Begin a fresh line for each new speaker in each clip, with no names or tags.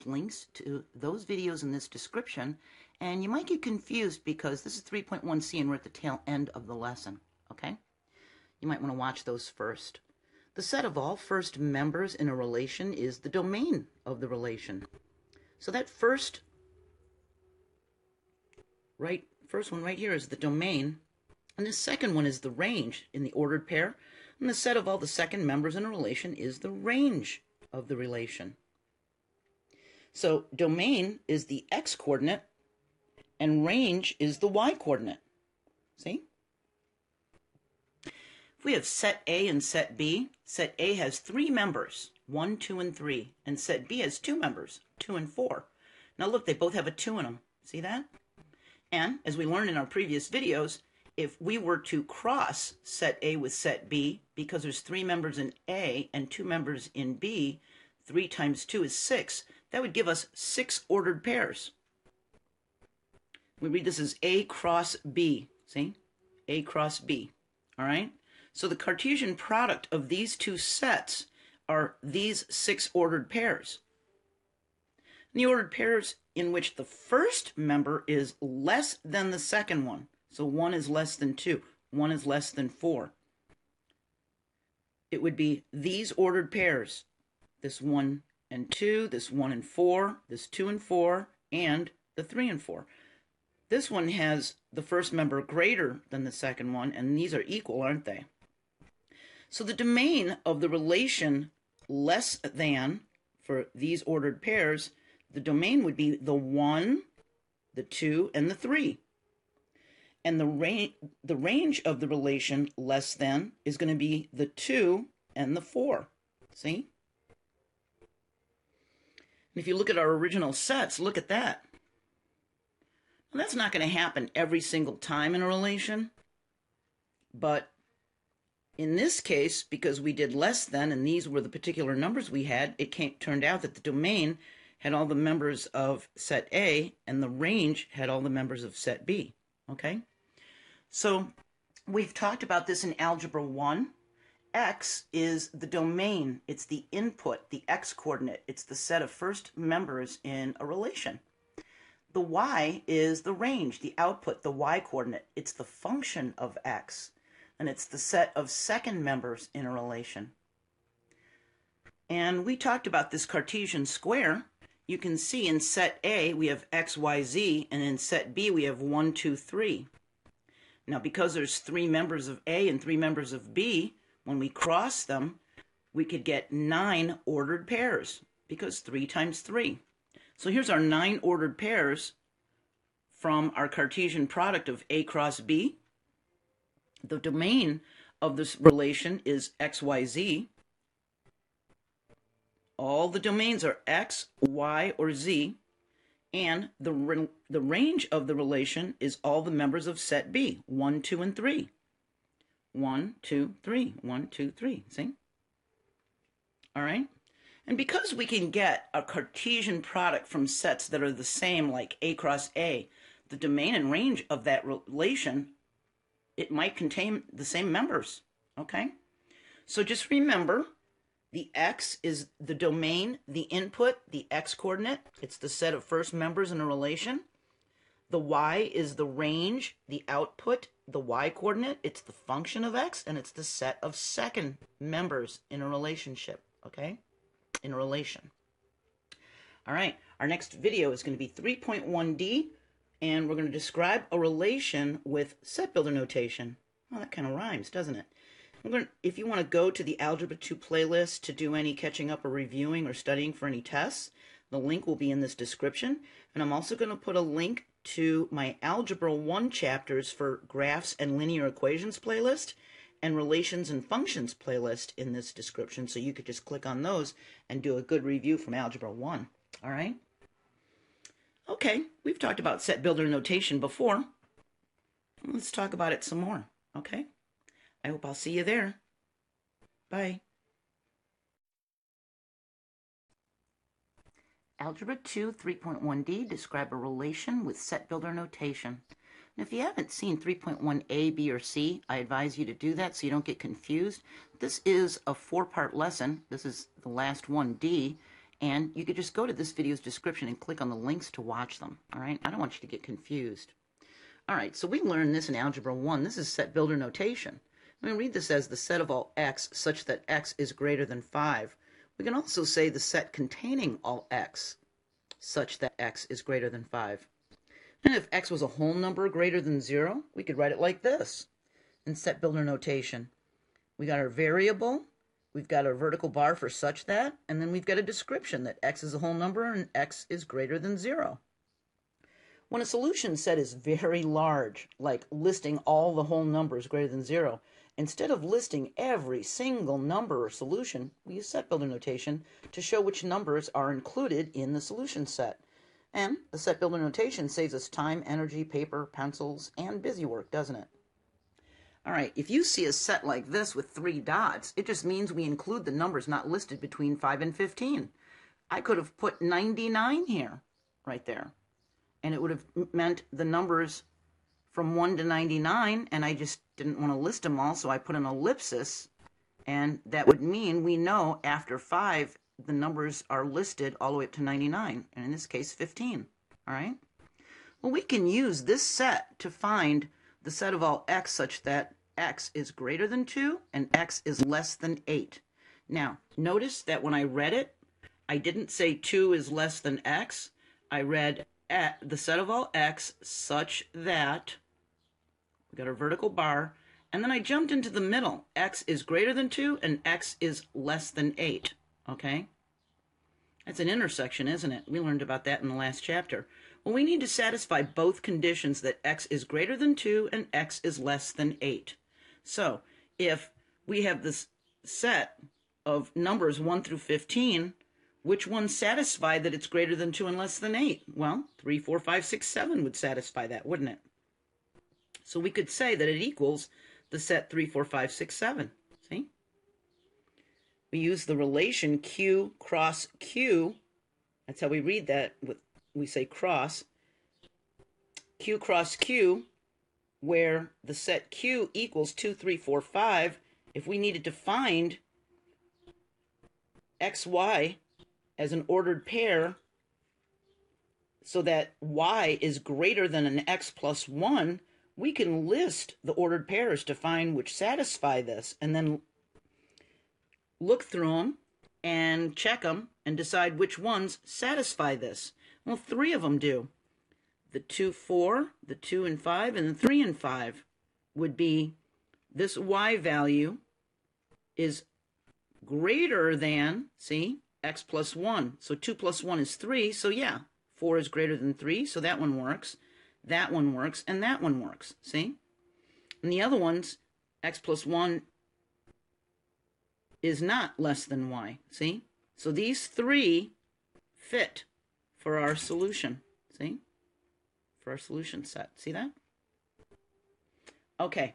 links to those videos in this description, and you might get confused because this is 3.1c and we're at the tail end of the lesson, okay? You might want to watch those first. The set of all first members in a relation is the domain of the relation. So that first one right here is the domain, and the second one is the range in the ordered pair, and the set of all the second members in a relation is the range of the relation. So domain is the x-coordinate, and range is the y-coordinate. See? If we have set A and set B, set A has 3 members, 1, 2, and 3, and set B has 2 members, 2 and 4. Now look, they both have a 2 in them. See that? And as we learned in our previous videos, if we were to cross set A with set B, because there's 3 members in A and 2 members in B, 3 times 2 is 6. That would give us 6 ordered pairs. We read this as A cross B. See? A cross B. All right? So the Cartesian product of these two sets are these 6 ordered pairs. And the ordered pairs in which the first member is less than the second one. So 1 is less than 2. 1 is less than 4. It would be these ordered pairs. This 1 and 2, this 1 and 4, this 2 and 4, and the 3 and 4. This one has the first member greater than the second one, and these are equal, aren't they? So the domain of the relation less than, for these ordered pairs, the domain would be the 1, the 2, and the 3. And the range of the relation less than is going to be the 2 and the 4. See? And if you look at our original sets, look at that. Well, that's not going to happen every single time in a relation. But in this case, because we did less than, and these were the particular numbers we had, it turned out that the domain had all the members of set A, and the range had all the members of set B. Okay? So we've talked about this in Algebra 1. X is the domain. It's the input, the x-coordinate. It's the set of first members in a relation. The y is the range, the output, the y-coordinate. It's the function of x, and it's the set of second members in a relation. And we talked about this Cartesian square. You can see in set A we have x, y, z, and in set B we have 1, 2, 3. Now because there's 3 members of A and 3 members of B, when we cross them, we could get 9 ordered pairs, because 3 times 3. So here's our 9 ordered pairs from our Cartesian product of A cross B. The domain of this relation is x, y, z. All the domains are x, y, or z. And the range of the relation is all the members of set B, 1, 2, and 3. 1, 2, 3, 1, 2, 3. See? All right? And because we can get a Cartesian product from sets that are the same, like A cross A, the domain and range of that relation, it might contain the same members. Okay? So just remember, the x is the domain, the input, the x-coordinate. It's the set of first members in a relation. The y is the range, the output, the y-coordinate. It's the function of x, and it's the set of second members in a relationship, okay? In a relation. All right, our next video is going to be 3.1d, and we're going to describe a relation with set builder notation. Well, that kind of rhymes, doesn't it? If you want to go to the Algebra 2 playlist to do any catching up or reviewing or studying for any tests, the link will be in this description. And I'm also going to put a link to my Algebra 1 chapters for graphs and linear equations playlist and relations and functions playlist in this description. So you could just click on those and do a good review from Algebra 1. All right? Okay, we've talked about set builder notation before. Let's talk about it some more, okay? I hope I'll see you there. Bye. Algebra 2 3.1d, describe a relation with set builder notation. And if you haven't seen 3.1a, b, or c, I advise you to do that so you don't get confused. This is a 4-part lesson. This is the last one, D, And you could just go to this video's description and click on the links to watch them, all right? I don't want you to get confused. All right, so we learned this in Algebra 1. This is set builder notation. I'm going to read this as the set of all x such that x is greater than 5. We can also say the set containing all x such that x is greater than 5. And if x was a whole number greater than 0, we could write it like this in set builder notation. We got our variable, we've got our vertical bar for such that, and then we've got a description that x is a whole number and x is greater than 0. When a solution set is very large, like listing all the whole numbers greater than 0, instead of listing every single number or solution, we use set builder notation to show which numbers are included in the solution set. And the set builder notation saves us time, energy, paper, pencils, and busy work, doesn't it? All right, if you see a set like this with 3 dots, it just means we include the numbers not listed between 5 and 15. I could have put 99 here, right there. And it would have meant the numbers from 1 to 99, and I just didn't want to list them all, so I put an ellipsis, and that would mean we know after 5, the numbers are listed all the way up to 99, and in this case, 15, all right? Well, we can use this set to find the set of all x such that x is greater than 2 and x is less than 8. Now, notice that when I read it, I didn't say 2 is less than x. I read the set of all x such that, we got our vertical bar, and then I jumped into the middle. X is greater than 2 and x is less than 8, okay? That's an intersection, isn't it? We learned about that in the last chapter. Well, we need to satisfy both conditions that x is greater than 2 and x is less than 8. So, if we have this set of numbers 1 through 15, which ones satisfy that it's greater than 2 and less than 8? Well, 3, 4, 5, 6, 7 would satisfy that, wouldn't it? So we could say that it equals the set 3, 4, 5, 6, 7. See? We use the relation Q cross Q. That's how we read that. We say cross. Q cross Q, where the set Q equals 2, 3, 4, 5. If we needed to find XY as an ordered pair so that y is greater than an x plus 1, we can list the ordered pairs to find which satisfy this, and then look through them and check them and decide which ones satisfy this. Well, 3 of them do. The 2, 4, the 2 and 5, and the 3 and 5 would be this y value is greater than, see, x plus 1. So 2 plus 1 is 3. So yeah, 4 is greater than 3. So that one works. That one works. And that one works. See? And the other ones, x plus 1 is not less than y. See? So these 3 fit for our solution. See? For our solution set. See that? Okay.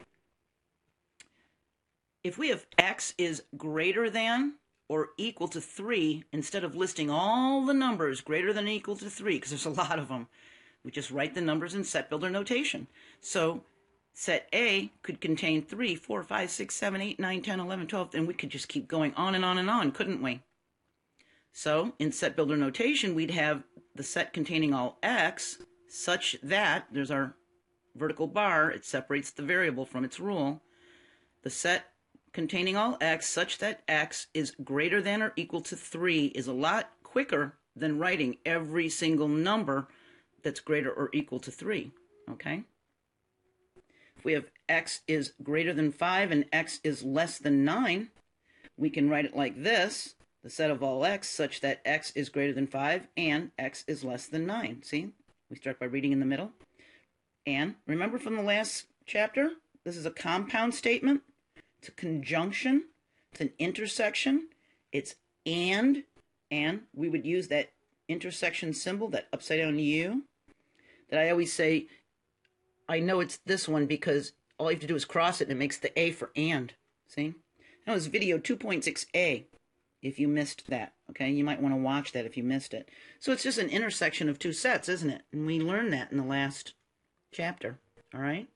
If we have x is greater than or equal to 3, instead of listing all the numbers greater than or equal to 3, because there's a lot of them, we just write the numbers in set builder notation. So set A could contain 3, 4, 5, 6, 7, 8, 9, 10, 11, 12, and we could just keep going on and on and on, couldn't we? So in set builder notation, we'd have the set containing all x such that, there's our vertical bar, it separates the variable from its rule, the set containing all x such that x is greater than or equal to 3 is a lot quicker than writing every single number that's greater or equal to 3, okay? If we have x is greater than 5 and x is less than 9, we can write it like this, the set of all x such that x is greater than 5 and x is less than 9. See? We start by reading in the middle. And remember from the last chapter, this is a compound statement. It's a conjunction. It's an intersection. It's and we would use that intersection symbol, that upside down U, that I always say, I know it's this one because all you have to do is cross it and it makes the A for and. See? That was video 2.6a if you missed that. Okay, you might want to watch that if you missed it. So it's just an intersection of two sets, isn't it? And we learned that in the last chapter. All right?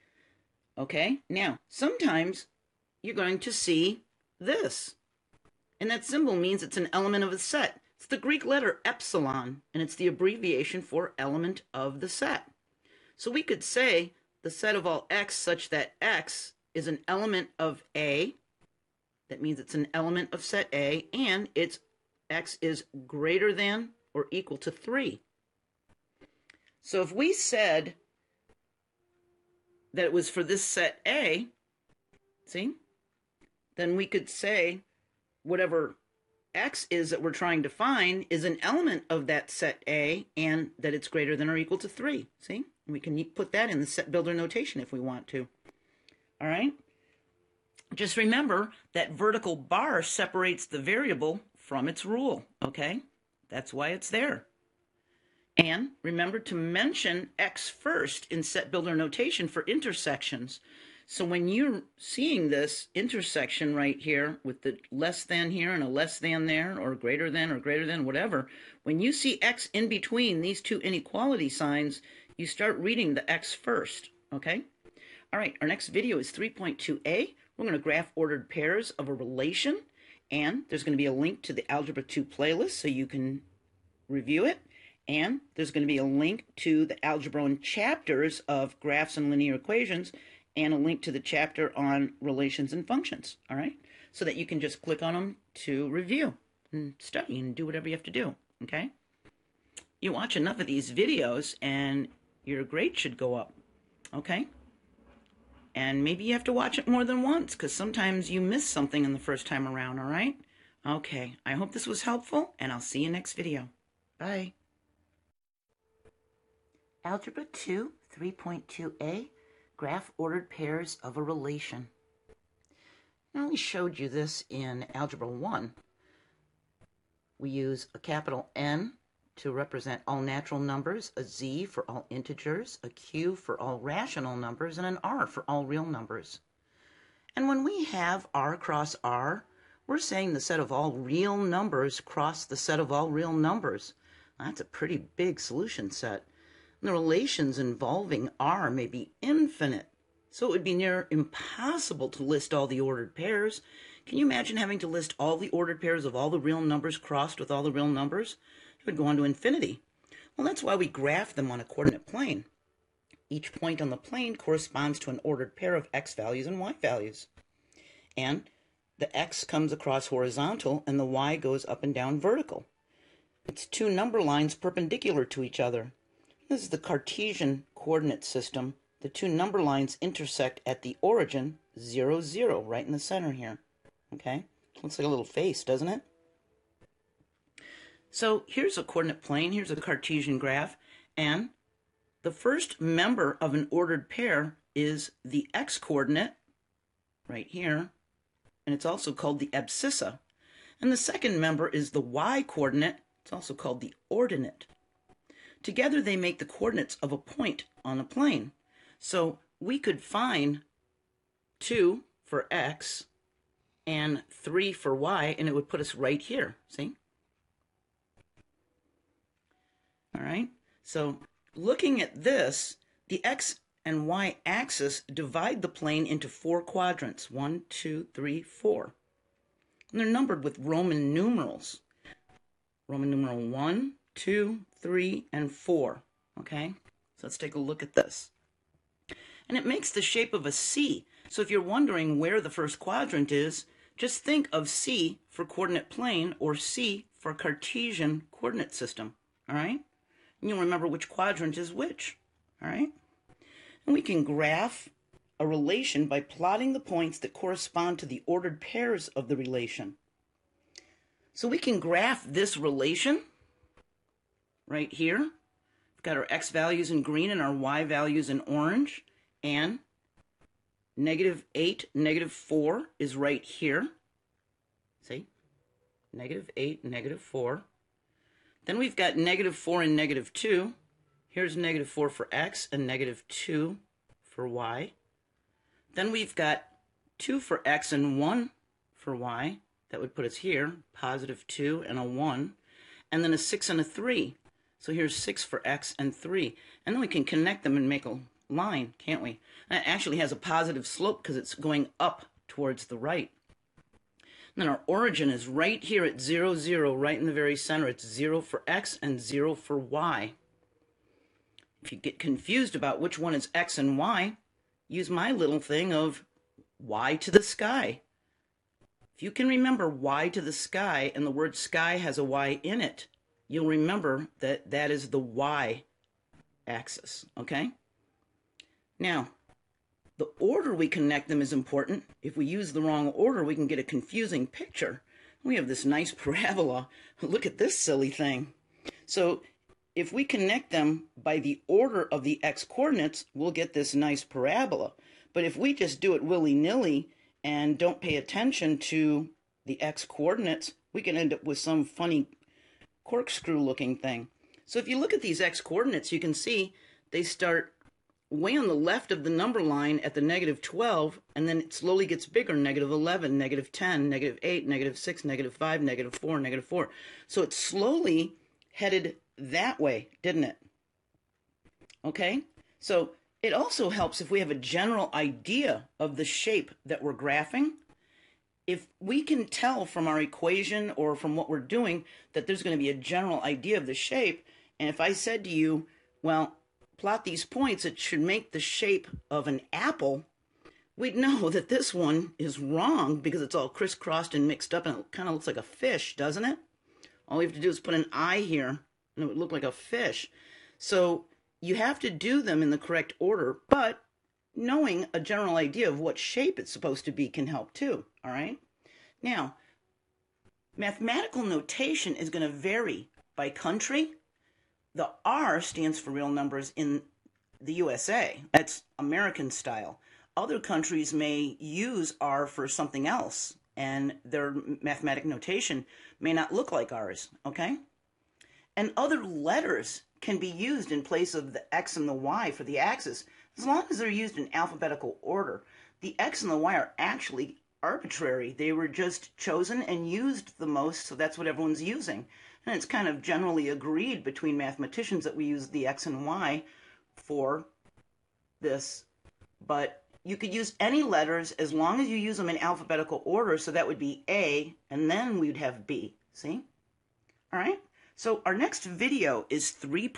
Okay, now, sometimes you're going to see this. And that symbol means it's an element of a set. It's the Greek letter epsilon, and it's the abbreviation for element of the set. So we could say the set of all x such that x is an element of A. That means it's an element of set A, and its x is greater than or equal to 3. So if we said that it was for this set A, see, then we could say whatever x is that we're trying to find is an element of that set A, and that it's greater than or equal to 3. See? We can put that in the set builder notation if we want to. All right? Just remember that vertical bar separates the variable from its rule, okay? That's why it's there. And remember to mention x first in set builder notation for intersections. So when you're seeing this intersection right here with the less than here and a less than there, or greater than, whatever, when you see x in between these two inequality signs, you start reading the x first, okay? All right, our next video is 3.2a. We're going to graph ordered pairs of a relation, and there's going to be a link to the Algebra 2 playlist so you can review it. And there's going to be a link to the Algebra 1 chapters of graphs and linear equations, and a link to the chapter on relations and functions, all right? So that you can just click on them to review and study and do whatever you have to do, okay? You watch enough of these videos and your grade should go up, okay? And maybe you have to watch it more than once because sometimes you miss something in the first time around, all right? Okay, I hope this was helpful, and I'll see you next video. Bye. Algebra 2, 3.2a, graph ordered pairs of a relation. Now we showed you this in Algebra 1. We use a capital N to represent all natural numbers, a Z for all integers, a Q for all rational numbers, and an R for all real numbers. And when we have R cross R, we're saying the set of all real numbers cross the set of all real numbers. That's a pretty big solution set. And the relations involving R may be infinite, so it would be near impossible to list all the ordered pairs. Can you imagine having to list all the ordered pairs of all the real numbers crossed with all the real numbers? It would go on to infinity. Well, that's why we graph them on a coordinate plane. Each point on the plane corresponds to an ordered pair of x values and y values. And the x comes across horizontal and the y goes up and down vertical. It's two number lines perpendicular to each other. This is the Cartesian coordinate system. The two number lines intersect at the origin, 0, 0, right in the center here. Okay? Looks like a little face, doesn't it? So here's a coordinate plane, here's a Cartesian graph, and the first member of an ordered pair is the x-coordinate, right here, and it's also called the abscissa. And the second member is the y-coordinate, it's also called the ordinate. Together they make the coordinates of a point on a plane. So we could find 2 for x and 3 for y, and it would put us right here, see? All right, so looking at this, the x and y axis divide the plane into 4 quadrants, 1, 2, 3, 4. And they're numbered with Roman numerals. Roman numeral 1, 2, 3, and 4, okay? So let's take a look at this. And it makes the shape of a C. So if you're wondering where the first quadrant is, just think of C for coordinate plane or C for Cartesian coordinate system, all right? And you'll remember which quadrant is which, all right? And we can graph a relation by plotting the points that correspond to the ordered pairs of the relation. So we can graph this relation right here. We've got our x values in green and our y values in orange, and -8, -4 is right here. See? -8, -4. Then we've got -4 and -2. Here's -4 for x and -2 for y. Then we've got 2 for x and 1 for y. That would put us here, +2 and a 1. And then a 6 and a 3. So here's 6 for x and 3. And then we can connect them and make a line, can't we? And it actually has a positive slope because it's going up towards the right. And then our origin is right here at 0, 0, right in the very center. It's 0 for x and 0 for y. If you get confused about which one is x and y, use my little thing of y to the sky. If you can remember y to the sky and the word sky has a y in it, you'll remember that that is the y axis, okay? Now, the order we connect them is important. If we use the wrong order, we can get a confusing picture. We have this nice parabola. Look at this silly thing. So if we connect them by the order of the x-coordinates, we'll get this nice parabola. But if we just do it willy-nilly and don't pay attention to the x-coordinates, we can end up with some funny corkscrew-looking thing. So if you look at these x-coordinates, you can see they start way on the left of the number line at the -12, and then it slowly gets bigger, -11, -10, -8, -6, -5, -4, -4. So it slowly headed that way, didn't it? Okay, so it also helps if we have a general idea of the shape that we're graphing. If we can tell from our equation or from what we're doing that there's going to be a general idea of the shape, and if I said to you, well, plot these points, it should make the shape of an apple, we'd know that this one is wrong because it's all crisscrossed and mixed up and it kind of looks like a fish, doesn't it? All we have to do is put an eye here and it would look like a fish. So you have to do them in the correct order, but knowing a general idea of what shape it's supposed to be can help too, all right? Now, mathematical notation is going to vary by country. The R stands for real numbers in the USA. That's American style. Other countries may use R for something else, and their mathematic notation may not look like ours, okay? And other letters can be used in place of the X and the Y for the axis, as long as they're used in alphabetical order. The X and the Y are actually arbitrary. They were just chosen and used the most, so that's what everyone's using. And it's kind of generally agreed between mathematicians that we use the X and Y for this. But you could use any letters as long as you use them in alphabetical order, so that would be A, and then we'd have B. See? All right? So our next video is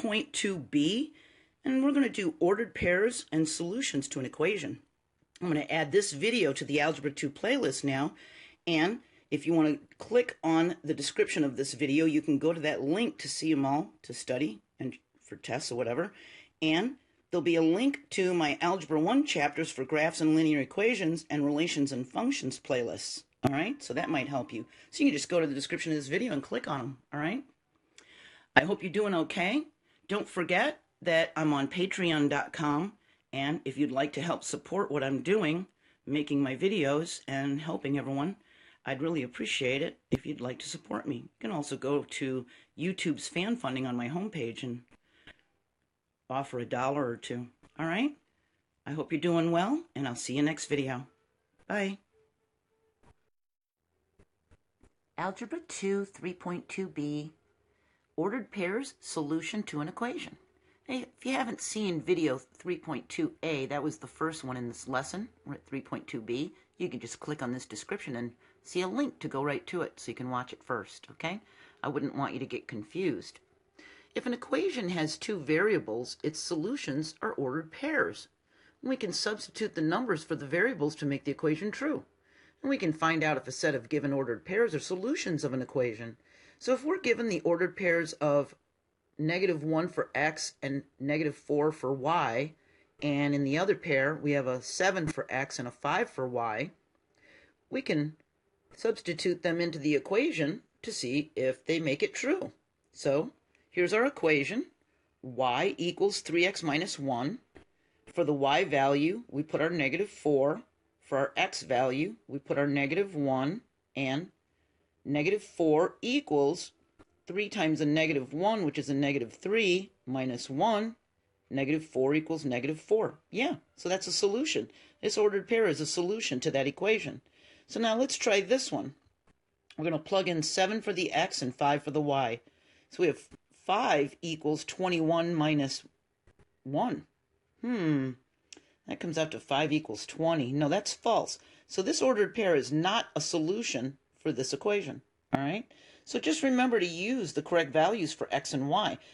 3.2b, and we're going to do ordered pairs and solutions to an equation. I'm going to add this video to the Algebra 2 playlist now, and if you want to click on the description of this video, you can go to that link to see them all, to study and for tests or whatever. And there'll be a link to my Algebra 1 chapters for graphs and linear equations and relations and functions playlists. All right, so that might help you. So you can just go to the description of this video and click on them. All right. I hope you're doing okay. Don't forget that I'm on patreon.com, and if you'd like to help support what I'm doing, making my videos and helping everyone, I'd really appreciate it if you'd like to support me. You can also go to YouTube's fan funding on my homepage and offer $1 or $2. All right? I hope you're doing well, and I'll see you next video. Bye. Algebra 2 3.2b, ordered pairs, solution to an equation. Hey, if you haven't seen video 3.2a, that was the first one in this lesson. We're at 3.2b. You can just click on this description and see a link to go right to it so you can watch it first, okay? I wouldn't want you to get confused. If an equation has two variables, its solutions are ordered pairs. We can substitute the numbers for the variables to make the equation true. And we can find out if a set of given ordered pairs are solutions of an equation. So if we're given the ordered pairs of -1 for x and -4 for y, and in the other pair we have a 7 for x and a 5 for y, we can substitute them into the equation to see if they make it true. So here's our equation. Y equals 3x minus 1. For the y value, we put our -4. For our x value, we put our -1, and -4 equals 3 times a -1, which is a -3, minus 1. -4 equals -4. Yeah, so that's a solution. This ordered pair is a solution to that equation. So now let's try this one. We're going to plug in 7 for the x and 5 for the y. So we have 5 equals 21 minus 1. That comes out to 5 equals 20. No, that's false. So this ordered pair is not a solution for this equation. All right? So just remember to use the correct values for x and y.